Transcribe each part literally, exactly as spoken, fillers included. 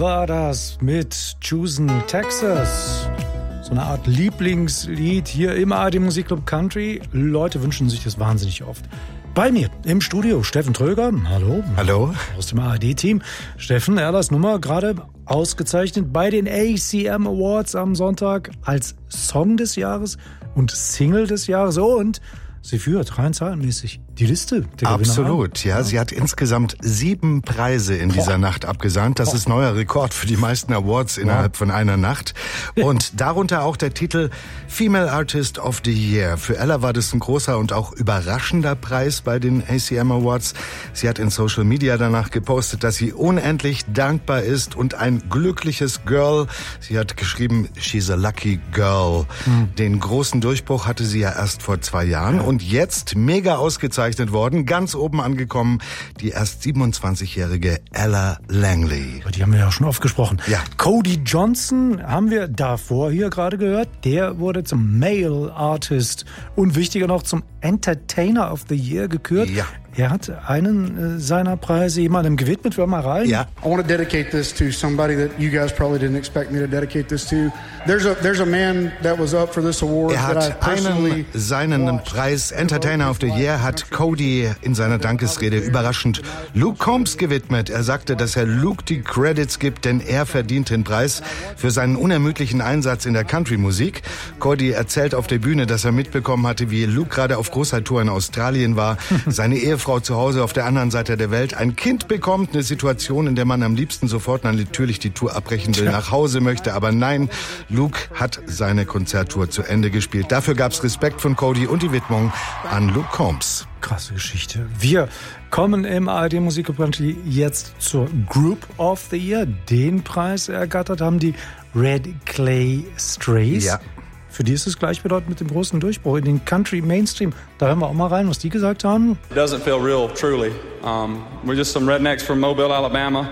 War das mit Choosin' Texas? So eine Art Lieblingslied hier im A R D Musikclub Country. Leute wünschen sich das wahnsinnig oft. Bei mir im Studio Steffen Tröger. Hallo. Hallo. Aus dem A R D-Team. Steffen, Erlers Nummer gerade ausgezeichnet bei den A C M Awards am Sonntag als Song des Jahres und Single des Jahres. Und sie führt rein zahlenmäßig die Liste der Gewinner. Absolut, ja. Sie hat insgesamt sieben Preise in dieser Boah. Nacht abgesahnt. Das Boah. ist neuer Rekord für die meisten Awards innerhalb ja. von einer Nacht. Und darunter auch der Titel Female Artist of the Year. Für Ella war das ein großer und auch überraschender Preis bei den A C M Awards. Sie hat in Social Media danach gepostet, dass sie unendlich dankbar ist und ein glückliches Girl. Sie hat geschrieben, she's a lucky girl. Hm. Den großen Durchbruch hatte sie ja erst vor zwei Jahren. Und jetzt mega ausgezeichnet worden, ganz oben angekommen, die erst siebenundzwanzigjährige Ella Langley. Über die haben wir ja schon oft gesprochen. Ja. Cody Johnson haben wir davor hier gerade gehört. Der wurde zum Male Artist und wichtiger noch zum Entertainer of the Year gekürt. Ja. Er hat einen äh, seiner Preise jemandem gewidmet. Wir mal rein. Ja. I want to dedicate this to somebody that you guys probably didn't expect me to dedicate this to. There's a there's a man that was up for this award. Er hat einen seinen Preis Entertainer of the Year hat Cody in seiner Dankesrede überraschend Luke Combs gewidmet. Er sagte, dass er Luke die Credits gibt, denn er verdient den Preis für seinen unermüdlichen Einsatz in der Country-Musik. Cody erzählt auf der Bühne, dass er mitbekommen hatte, wie Luke gerade auf großer Tour in Australien war, seine Ehefrau zu Hause auf der anderen Seite der Welt ein Kind bekommt, eine Situation, in der man am liebsten sofort natürlich die Tour abbrechen will, nach Hause möchte, aber nein, Luke hat seine Konzerttour zu Ende gespielt. Dafür gab's Respekt von Cody und die Widmung an Luke Combs. Krasse Geschichte. Wir kommen im A R D Musikclub Country jetzt zur Group of the Year. Den Preis ergattert haben die Red Clay Strays. Ja. Für die ist es gleichbedeutend mit dem großen Durchbruch in den Country Mainstream. Da hören wir auch mal rein, was die gesagt haben. It doesn't feel real, truly. Um, we're just some rednecks from Mobile, Alabama.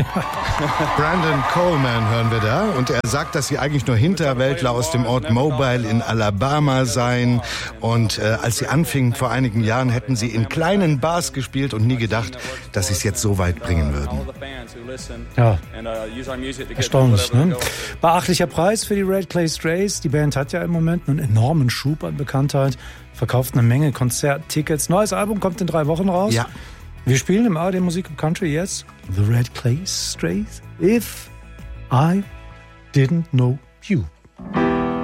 Brandon Coleman hören wir da und er sagt, dass sie eigentlich nur Hinterwäldler aus dem Ort Mobile in Alabama seien und äh, als sie anfingen vor einigen Jahren, hätten sie in kleinen Bars gespielt und nie gedacht, dass sie es jetzt so weit bringen würden. Ja, erstaunlich, ne? Beachtlicher Preis für die Red Clay Strays. Die Band hat ja im Moment einen enormen Schub an Bekanntheit, verkauft eine Menge Konzerttickets. Neues Album kommt in drei Wochen raus. Ja. Wir spielen im A R D Musikclub Country jetzt The Red Clay Strays. If I Didn't Know You.